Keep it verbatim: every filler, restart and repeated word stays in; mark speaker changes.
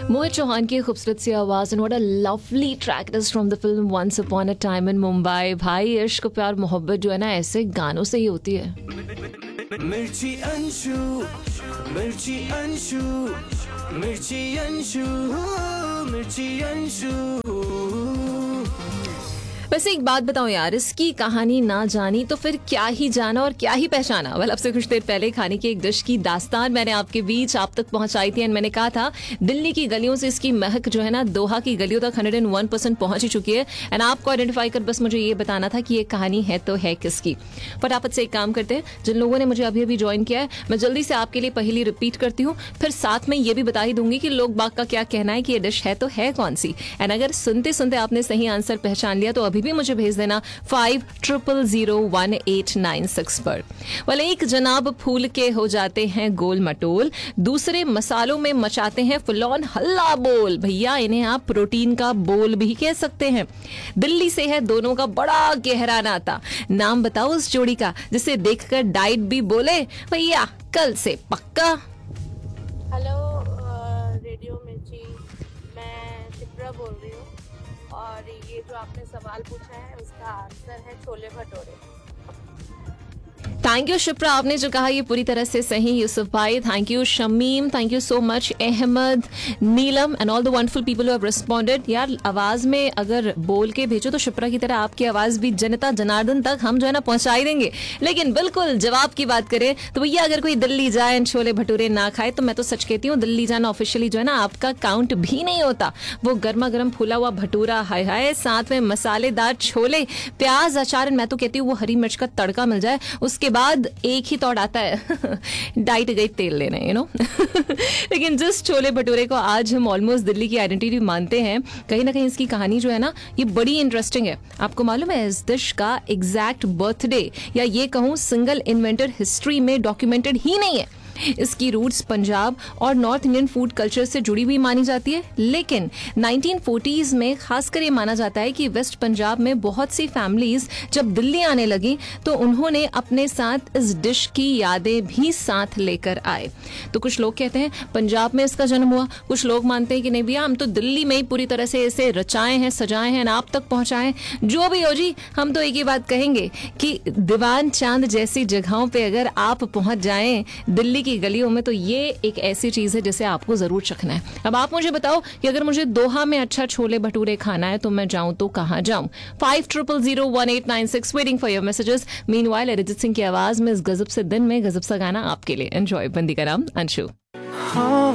Speaker 1: मोहित चौहान की खूबसूरत सी आवाज and what a lovely track it is from the film once upon a time in Mumbai. भाई इश्क प्यार मोहब्बत जो है ना ऐसे गानों से ही होती है।
Speaker 2: मिर्ची अंशु, मिर्ची अंशु, मिर्ची अंशु, मिर्ची अंशु।
Speaker 1: वैसे एक बात बताओ यार, इसकी कहानी ना जानी तो फिर क्या ही जाना और क्या ही पहचाना। वेल, अब से कुछ देर पहले खाने की एक डिश की दास्तान मैंने आपके बीच आप तक पहुंचाई थी एंड मैंने कहा था दिल्ली की गलियों से इसकी महक जो है ना दोहा की गलियों तक हंड्रेड एंड वन परसेंट पहुंच ही चुकी है। एंड आपको आइडेंटिफाई कर बस मुझे ये बताना था कि ये कहानी है तो है किसकी। फटाफट से एक काम करते हैं, जिन लोगों ने मुझे अभी अभी ज्वाइन किया है मैं जल्दी से आपके लिए पहली रिपीट करती हूँ, फिर साथ में ये भी बता ही दूंगी कि लोग बाग का क्या कहना है कि ये डिश है तो है कौन सी। एंड अगर सुनते सुनते आपने सही आंसर पहचान लिया तो अभी भी मुझे भेज देना five triple zero one eight nine six पर। वाल एक जनाब फूल के हो जाते हैं गोल मटोल, दूसरे मसालों में मचाते हैं फुलौन हल्ला बोल। भैया इन्हें आप प्रोटीन का बोल भी कह सकते हैं। दिल्ली से है दोनों का बड़ा गहरा नाता। नाम बताओ उस जोड़ी का जिसे देखकर डाइट भी बोले भैया कल से पक्का।
Speaker 3: हेलो रेडियो मिर्ची, मैं शिप्रा बोल रही हूँ और ये जो आपने सवाल पूछा है उसका आंसर है छोले भटूरे।
Speaker 1: थैंक यू शिप्रा, आपने जो कहा ये पूरी तरह से सही। यूसुफ भाई thank you, Shamim thank you so much, Ahmad, Neelam and all the wonderful people who have responded. यार आवाज में अगर बोल के भेजो तो शिप्रा की तरह आपकी आवाज भी जनता जनार्दन तक हम जो है ना पहुंचाई देंगे। लेकिन बिल्कुल जवाब की बात करें तो भैया अगर कोई दिल्ली जाए एंड छोले भटूरे ना खाए तो मैं तो सच कहती हूँ दिल्ली जाना ऑफिशियली जो है ना आपका काउंट भी नहीं होता। वो गर्मा गर्म फूला हुआ भटूरा, हाय हाय, साथ में मसालेदार छोले, प्याज, अचार, मैं तो कहती हूँ वो हरी मिर्च का तड़का मिल जाए, उसके बाद एक ही थॉट आता है डाइट गई तेल लेने, यू नो। लेकिन जिस छोले भटूरे को आज हम ऑलमोस्ट दिल्ली की आइडेंटिटी मानते हैं, कहीं ना कहीं इसकी कहानी जो है ना ये बड़ी इंटरेस्टिंग है। आपको मालूम है इस डिश का एग्जैक्ट बर्थडे या ये कहूं सिंगल इन्वेंटर हिस्ट्री में डॉक्यूमेंटेड ही नहीं है। इसकी रूट्स पंजाब और नॉर्थ इंडियन फूड कल्चर से जुड़ी हुई मानी जाती है, लेकिन नाइनटीन फोर्टीज़ में खासकर ये माना जाता है कि वेस्ट पंजाब में बहुत सी फैमिलीज जब दिल्ली आने लगी तो उन्होंने अपने साथ इस डिश की यादें भी साथ लेकर आए। तो कुछ लोग कहते हैं पंजाब में इसका जन्म हुआ, कुछ लोग मानते हैं कि नहीं भैया हम तो दिल्ली में ही पूरी तरह से इसे रचाए हैं, सजाए हैं, आप तक पहुंचाए। जो भी हो जी, हम तो एक ही बात कहेंगे कि दीवान चांद जैसी जगहों पे अगर आप पहुंच जाएं दिल्ली की गलियों में तो ये एक ऐसी चीज है जिसे आपको जरूर चखना है। अब आप मुझे बताओ कि अगर मुझे दोहा में अच्छा छोले भटूरे खाना है तो मैं जाऊं तो कहां जाऊं। Five triple zero one eight nine six waiting for your messages. Meanwhile Arijit Singh की आवाज में इस गजब से दिन में गजब सा गाना आपके लिए। एंजॉय। बंदी का नाम अंशु।